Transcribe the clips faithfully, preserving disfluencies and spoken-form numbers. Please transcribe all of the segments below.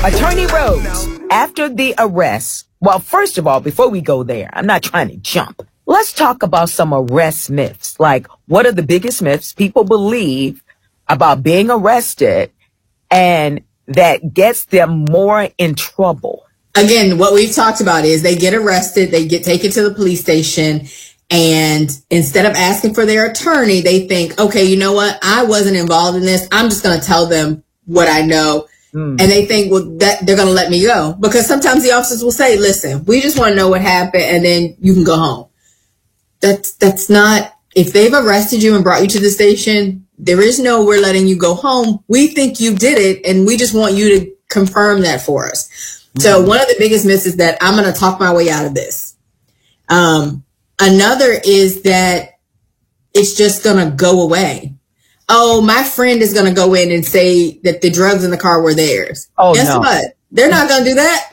Attorney Rhodes, after the arrest, well, first of all, before we go there, I'm not trying to jump. Let's talk about some arrest myths. Like, what are the biggest myths people believe about being arrested and that gets them more in trouble? Again, what we've talked about is they get arrested, they get taken to the police station, and instead of asking for their attorney, they think, okay, you know what? I wasn't involved in this. I'm just going to tell them what I know. Mm. And they think, well, that they're going to let me go. Because sometimes the officers will say, listen, we just want to know what happened, and then you can go home. That's, that's not, if they've arrested you and brought you to the station, there is no, we're letting you go home. We think you did it, and we just want you to confirm that for us. Mm. So one of the biggest myths is that I'm going to talk my way out of this. Um, another is that it's just going to go away. Oh, my friend is going to go in and say that the drugs in the car were theirs. Oh, Guess no. what? They're not going to do that.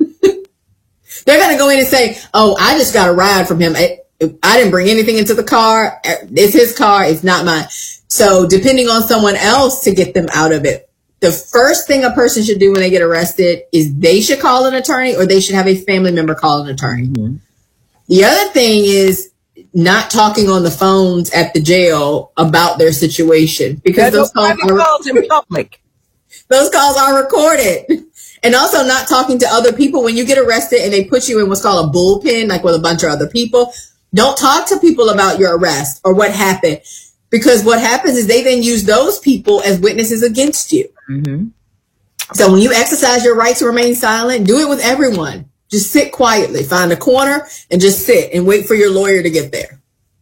They're going to go in and say, oh, I just got a ride from him. I, I didn't bring anything into the car. It's his car. It's not mine. So depending on someone else to get them out of it, the first thing a person should do when they get arrested is they should call an attorney, or they should have a family member call an attorney. Mm-hmm. The other thing is not talking on the phones at the jail about their situation, because those calls, are, calls in public. Those calls are recorded. And also not talking to other people when you get arrested and they put you in what's called a bullpen, like with a bunch of other people. Don't talk to people about your arrest or what happened, because what happens is they then use those people as witnesses against you. Mm-hmm. So when you exercise your right to remain silent, do it with everyone. Just sit quietly, find a corner and just sit and wait for your lawyer to get there.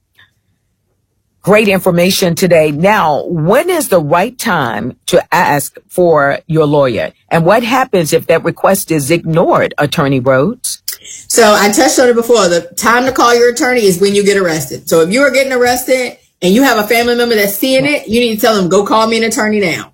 Great information today. Now, when is the right time to ask for your lawyer? And what happens if that request is ignored, Attorney Rhodes? So I touched on it before. The time to call your attorney is when you get arrested. So if you are getting arrested and you have a family member that's seeing it, you need to tell them, go call me an attorney now.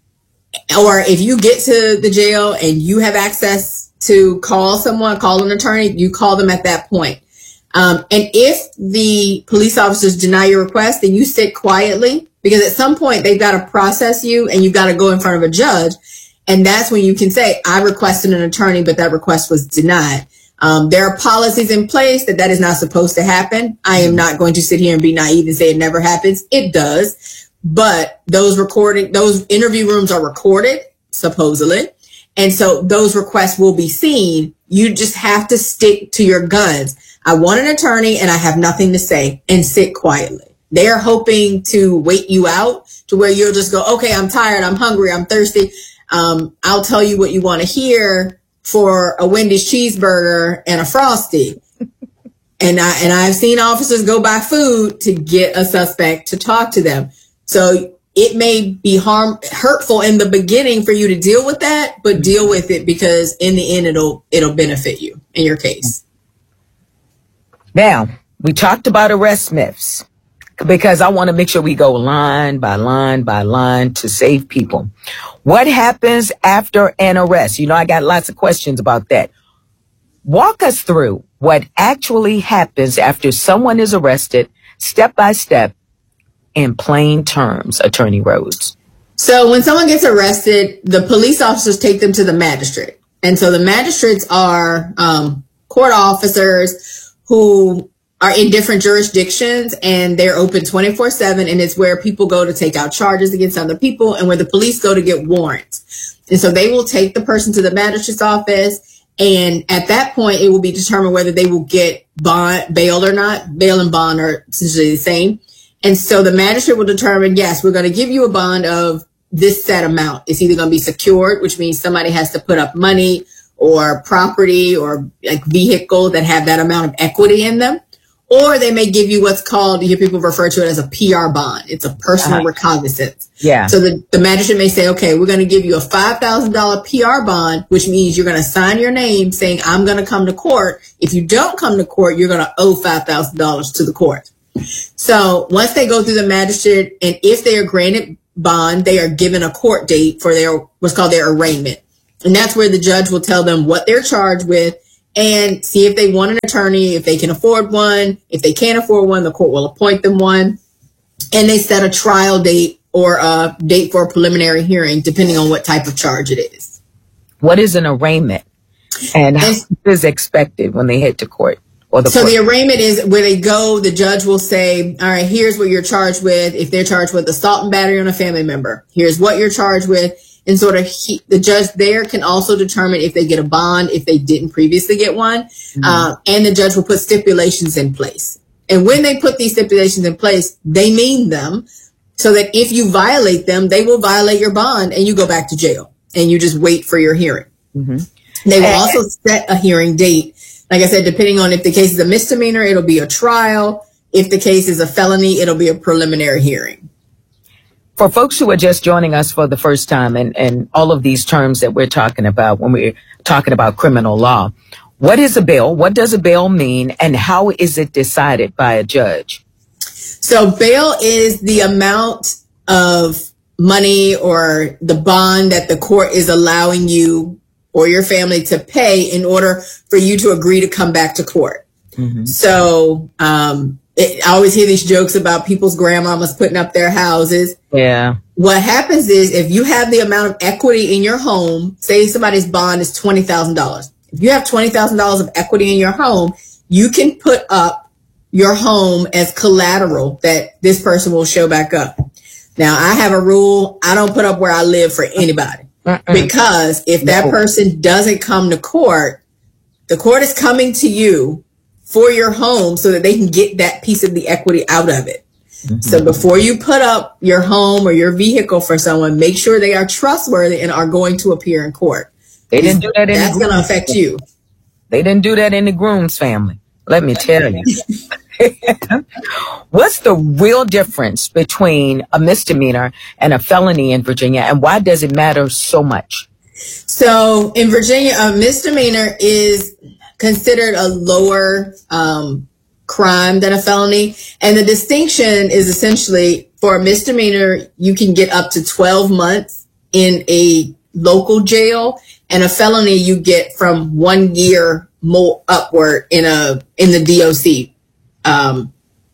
Or if you get to the jail and you have access to call someone, call an attorney, you call them at that point. Um, and if the police officers deny your request, then you sit quietly, because at some point they've got to process you and you've got to go in front of a judge. And that's when you can say, I requested an attorney, but that request was denied. Um, there are policies in place that that is not supposed to happen. I am not going to sit here and be naive and say it never happens. It does. But those recording, those interview rooms are recorded, supposedly. And so those requests will be seen. You just have to stick to your guns. I want an attorney and I have nothing to say, and sit quietly. They are hoping to wait you out to where you'll just go, okay, I'm tired, I'm hungry, I'm thirsty. Um, I'll tell you what you want to hear for a Wendy's cheeseburger and a Frosty. and I, and I've seen officers go buy food to get a suspect to talk to them. So it may be harm hurtful in the beginning for you to deal with that, but deal with it, because in the end, it'll, it'll benefit you in your case. Now, we talked about arrest myths, because I want to make sure we go line by line by line to save people. What happens after an arrest? You know, I got lots of questions about that. Walk us through what actually happens after someone is arrested, step by step, in plain terms, Attorney Rhodes. So when someone gets arrested, the police officers take them to the magistrate. And so the magistrates are um, court officers who are in different jurisdictions, and they're open twenty-four seven. And it's where people go to take out charges against other people, and where the police go to get warrants. And so they will take the person to the magistrate's office. And at that point, it will be determined whether they will get bond, bail or not. Bail and bond are essentially the same. And so the magistrate will determine, yes, we're going to give you a bond of this set amount. It's either going to be secured, which means somebody has to put up money or property or like vehicle that have that amount of equity in them. Or they may give you what's called, you hear people refer to it as a P R bond. It's a personal uh-huh. recognizance. Yeah. So the, the magistrate may say, okay, we're going to give you a five thousand dollars P R bond, which means you're going to sign your name saying, I'm going to come to court. If you don't come to court, you're going to owe five thousand dollars to the court. So once they go through the magistrate, and if they are granted bond, they are given a court date for their, what's called their arraignment. And that's where the judge will tell them what they're charged with and see if they want an attorney, if they can afford one. If they can't afford one, the court will appoint them one. And they set a trial date or a date for a preliminary hearing, depending on what type of charge it is. What is an arraignment? And how is expected when they head to court? Or the so court? The arraignment is where they go, the judge will say, all right, here's what you're charged with. If they're charged with assault and battery on a family member, here's what you're charged with. And sort of he, the judge there can also determine if they get a bond, if they didn't previously get one. Mm-hmm. Uh, and the judge will put stipulations in place. And when they put these stipulations in place, they mean them, so that if you violate them, they will violate your bond and you go back to jail and you just wait for your hearing. Mm-hmm. They will also set a hearing date. Like I said, depending on if the case is a misdemeanor, it'll be a trial. If the case is a felony, it'll be a preliminary hearing. For folks who are just joining us for the first time, and, and all of these terms that we're talking about when we're talking about criminal law, what is a bail? What does a bail mean? And how is it decided by a judge? So bail is the amount of money or the bond that the court is allowing you or your family to pay in order for you to agree to come back to court. Mm-hmm. So um, it, I always hear these jokes about people's grandmamas putting up their houses. Yeah. What happens is if you have the amount of equity in your home, say somebody's bond is twenty thousand dollars. If you have twenty thousand dollars of equity in your home, you can put up your home as collateral that this person will show back up. Now, I have a rule. I don't put up where I live for anybody. Uh-uh. Because if that no. person doesn't come to court, the court is coming to you for your home so that they can get that piece of the equity out of it. Mm-hmm. So before you put up your home or your vehicle for someone, make sure they are trustworthy and are going to appear in court. They didn't do that in That's the going to affect you. They didn't do that in the Grooms family. Let me tell you. What's the real difference between a misdemeanor and a felony in Virginia, and why does it matter so much? So in Virginia, a misdemeanor is considered a lower um, crime than a felony. And the distinction is essentially for a misdemeanor, you can get up to twelve months in a local jail, and a felony you get from one year more upward in a in the D O C. Um,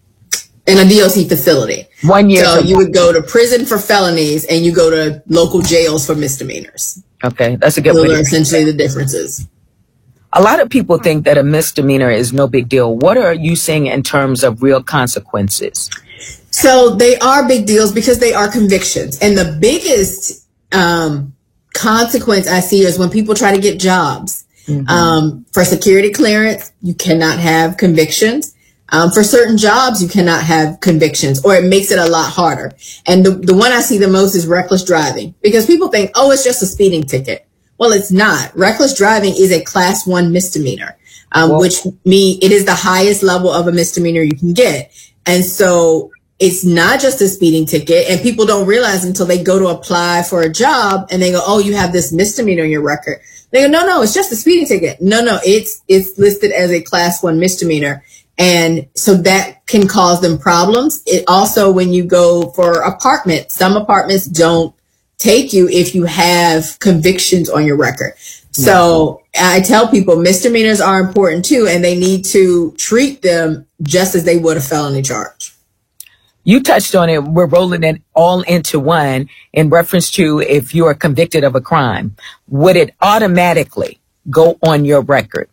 in a D O C facility. One year. So you would go to prison for felonies and you go to local jails for misdemeanors. Okay, that's a good Those way. are essentially the differences. A lot of people think that a misdemeanor is no big deal. What are you seeing in terms of real consequences? So they are big deals because they are convictions. And the biggest um, consequence I see is when people try to get jobs. Mm-hmm. Um, for security clearance, you cannot have convictions. Um, for certain jobs, you cannot have convictions, or it makes it a lot harder. And the, the one I see the most is reckless driving, because people think, oh, it's just a speeding ticket. Well, it's not. Reckless driving is a class one misdemeanor, um, well, which means it is the highest level of a misdemeanor you can get. And so it's not just a speeding ticket, and people don't realize until they go to apply for a job and they go, oh, you have this misdemeanor on your record. They go, no, no, it's just a speeding ticket. No, no, it's, it's listed as a class one misdemeanor. And so that can cause them problems. It also, when you go for apartments, some apartments don't take you if you have convictions on your record. So I tell people misdemeanors are important too, and they need to treat them just as they would a felony charge. You touched on it. We're rolling it all into one in reference to if you are convicted of a crime. Would it automatically go on your record?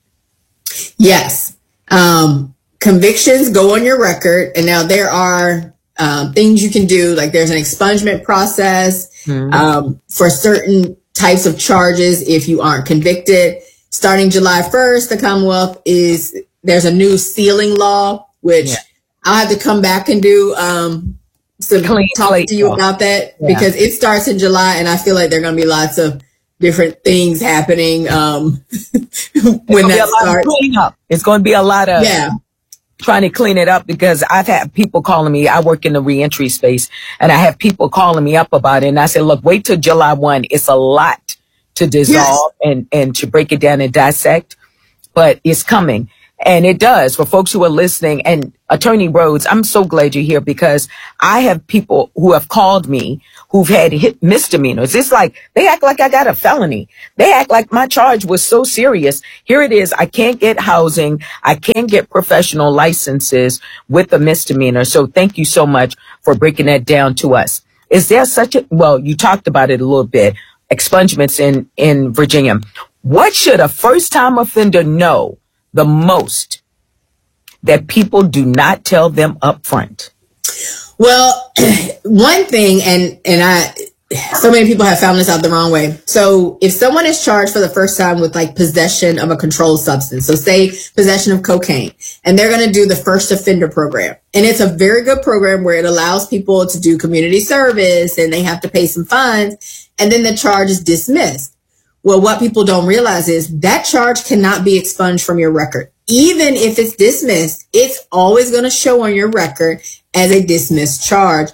Yes. Um, convictions go on your record. And now there are um, things you can do, like there's an expungement process mm-hmm. um, for certain types of charges if you aren't convicted. Starting July first, the Commonwealth is, there's a new sealing law, which yeah. I'll have to come back and do um, some Clean talk to you talk. about that yeah. because it starts in July, and I feel like there are going to be lots of different things happening um, when that starts. It's going to be a lot of yeah. trying to clean it up, because I've had people calling me. I work in the reentry space, and I have people calling me up about it. And I said, look, wait till July first. It's a lot to dissolve yes. and, and to break it down and dissect, but it's coming. And it does, for folks who are listening. And Attorney Rhodes, I'm so glad you're here, because I have people who have called me who've had hit misdemeanors. It's like they act like I got a felony. They act like my charge was so serious. Here it is. I can't get housing. I can't get professional licenses with a misdemeanor. So thank you so much for breaking that down to us. Is there such a, well, you talked about it a little bit. expungements in, in Virginia. What should a first-time offender know the most that people do not tell them up front? Well, one thing, and, and I, so many people have found this out the wrong way. So if someone is charged for the first time with like possession of a controlled substance, so say possession of cocaine, and they're going to do the first offender program. And it's a very good program where it allows people to do community service and they have to pay some fines, and then the charge is dismissed. Well, what people don't realize is that charge cannot be expunged from your record. Even if it's dismissed, it's always going to show on your record as a dismissed charge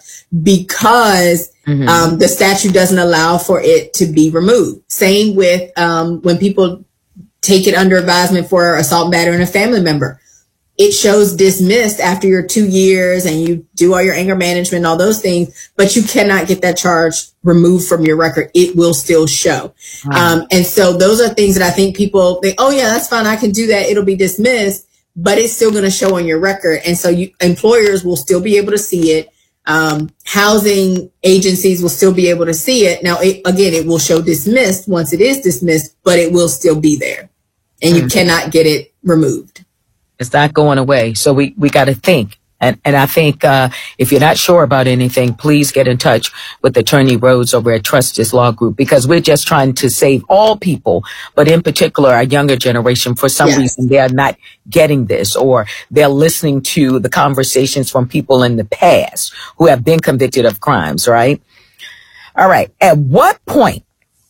because mm-hmm. um, the statute doesn't allow for it to be removed. Same with um, when people take it under advisement for assault and battery on a family member. It shows dismissed after your two years and you do all your anger management and all those things, but you cannot get that charge removed from your record. It will still show. Wow. Um, and so those are things that I think people think, oh yeah, that's fine. I can do that. It'll be dismissed, but it's still going to show on your record. And so you, employers will still be able to see it. Um, housing agencies will still be able to see it. Now, it, again, it will show dismissed once it is dismissed, but it will still be there and you mm-hmm. cannot get it removed. It's not going away. So we, we got to think. And, and I think, uh, if you're not sure about anything, please get in touch with Attorney Rhodes over at Trustees Law Group, because we're just trying to save all people, but in particular, our younger generation. For some yes. reason, they are not getting this, or they're listening to the conversations from people in the past who have been convicted of crimes, right? All right. At what point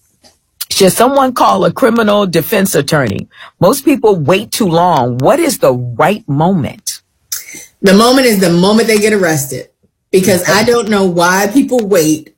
should someone call a criminal defense attorney? Most people wait too long. What is the right moment? The moment is the moment they get arrested, because I don't know why people wait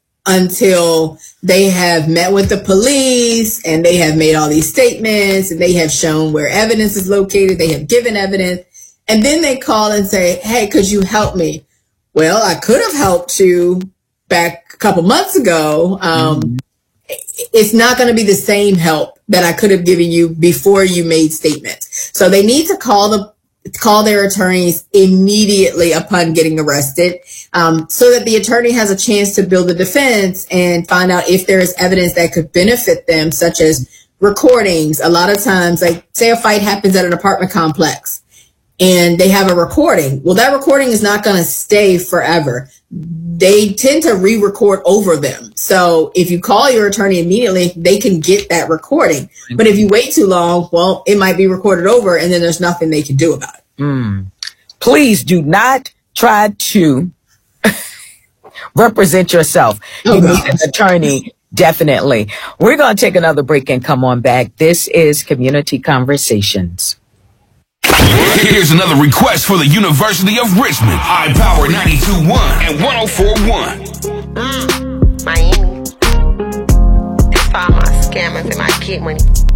until they have met with the police and they have made all these statements and they have shown where evidence is located. They have given evidence, and then they call and say, hey, could you help me? Well, I could have helped you back a couple months ago. Um, mm-hmm. It's not going to be the same help that I could have given you before you made statements. So they need to call the call their attorneys immediately upon getting arrested, um, so that the attorney has a chance to build a defense and find out if there is evidence that could benefit them, such as recordings. A lot of times, like say a fight happens at an apartment complex and they have a recording. Well, that recording is not going to stay forever. They tend to re-record over them. So if you call your attorney immediately, they can get that recording. But if you wait too long, well, it might be recorded over and then there's nothing they can do about it. Mm. Please do not try to represent yourself. Oh, you need an attorney, definitely. We're going to take another break and come on back. This is Community Conversations. Here's another request for the University of Richmond. High Power ninety-two point one and one oh four point one. Mm, Miami. That's all my scammers and my kid money.